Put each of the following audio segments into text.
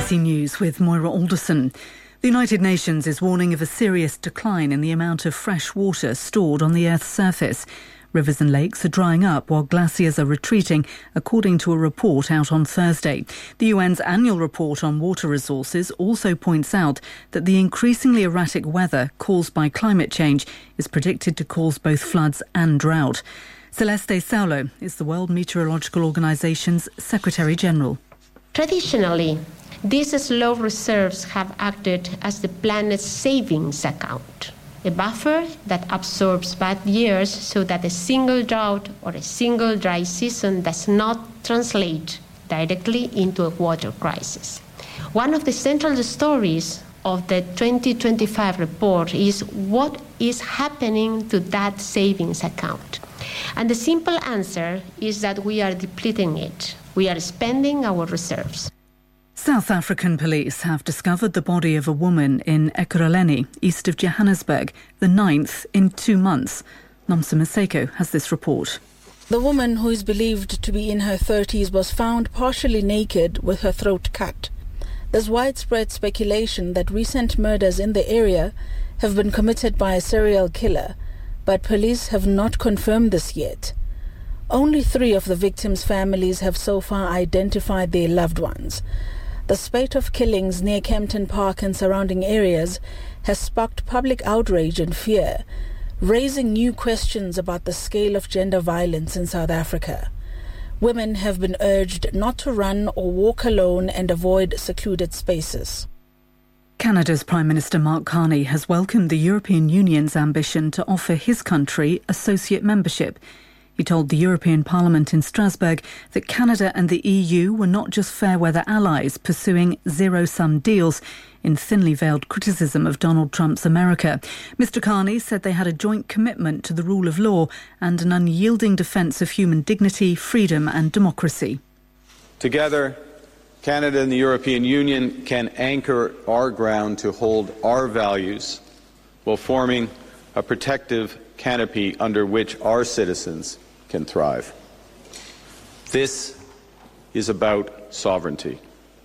BBC News with Moira Alderson. The United Nations is warning of a serious decline in the amount of fresh water stored on the Earth's surface. Rivers and lakes are drying up while glaciers are retreating, according to a report out on Thursday. The UN's annual report on water resources also points out that the increasingly erratic weather caused by climate change is predicted to cause both floods and drought. Celeste Saulo is the World Meteorological Organization's Secretary-General. Traditionally, these slow reserves have acted as the planet's savings account, a buffer that absorbs bad years so that a single drought or a single dry season does not translate directly into a water crisis. One of the central stories of the 2025 report is what is happening to that savings account. And the simple answer is that we are depleting it. We are spending our reserves. South African police have discovered the body of a woman in Ekurhuleni, east of Johannesburg, the 9th in 2 months. Nomsa Maseko has this report. The woman, who is believed to be in her 30s, was found partially naked with her throat cut. There's widespread speculation that recent murders in the area have been committed by a serial killer, but police have not confirmed this yet. Only 3 of the victims' families have so far identified their loved ones. The spate of killings near Kempton Park and surrounding areas has sparked public outrage and fear, raising new questions about the scale of gender violence in South Africa. Women have been urged not to run or walk alone and avoid secluded spaces. Canada's Prime Minister Mark Carney has welcomed the European Union's ambition to offer his country associate membership. He told the European Parliament in Strasbourg that Canada and the EU were not just fair-weather allies pursuing zero-sum deals in thinly veiled criticism of Donald Trump's America. Mr Carney said they had a joint commitment to the rule of law and an unyielding defence of human dignity, freedom and democracy. Together, Canada and the European Union can anchor our ground to hold our values while forming a protective canopy under which our citizens can thrive. This is about sovereignty.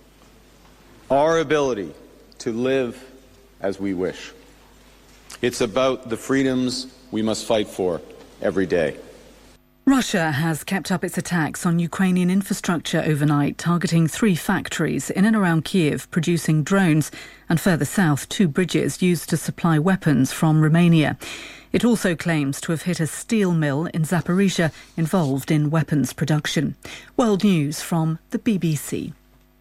Our ability to live as we wish. It's about the freedoms we must fight for every day. Russia has kept up its attacks on Ukrainian infrastructure overnight, targeting 3 factories in and around Kiev producing drones, and further south 2 bridges used to supply weapons from Romania. It also claims to have hit a steel mill in Zaporizhia involved in weapons production. World News from the BBC.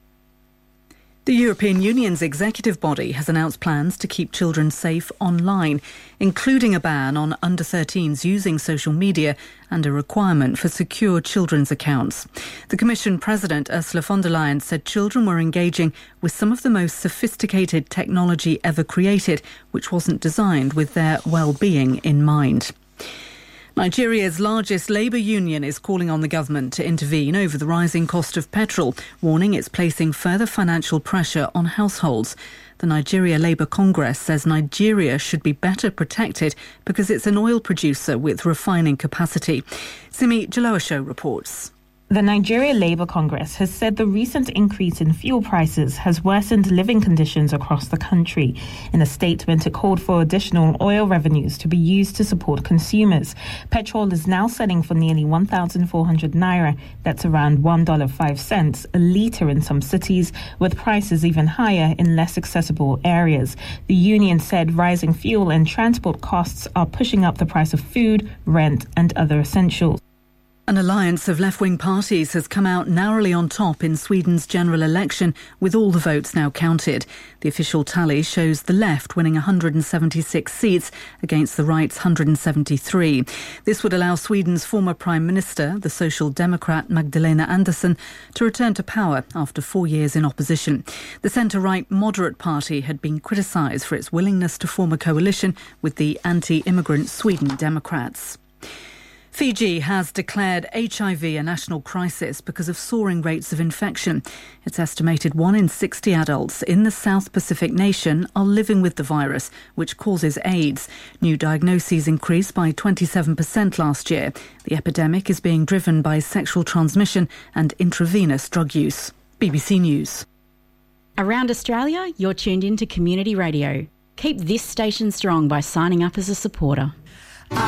The European Union's executive body has announced plans to keep children safe online, including a ban on under-13s using social media and a requirement for secure children's accounts. The Commission President Ursula von der Leyen said children were engaging with some of the most sophisticated technology ever created, which wasn't designed with their well-being in mind. Nigeria's largest labour union is calling on the government to intervene over the rising cost of petrol, warning it's placing further financial pressure on households. The Nigeria Labour Congress says Nigeria should be better protected because it's an oil producer with refining capacity. Simi Jalowasho reports. The Nigeria Labour Congress has said the recent increase in fuel prices has worsened living conditions across the country. In a statement, it called for additional oil revenues to be used to support consumers. Petrol is now selling for nearly 1,400 naira, that's around $1.05 a litre in some cities, with prices even higher in less accessible areas. The union said rising fuel and transport costs are pushing up the price of food, rent and other essentials. An alliance of left-wing parties has come out narrowly on top in Sweden's general election, with all the votes now counted. The official tally shows the left winning 176 seats against the right's 173. This would allow Sweden's former Prime Minister, the Social Democrat Magdalena Andersson, to return to power after 4 years in opposition. The centre-right Moderate Party had been criticised for its willingness to form a coalition with the anti-immigrant Sweden Democrats. Fiji has declared HIV a national crisis because of soaring rates of infection. It's estimated 1 in 60 adults in the South Pacific nation are living with the virus, which causes AIDS. New diagnoses increased by 27% last year. The epidemic is being driven by sexual transmission and intravenous drug use. BBC News. Around Australia, you're tuned in to Community Radio. Keep this station strong by signing up as a supporter.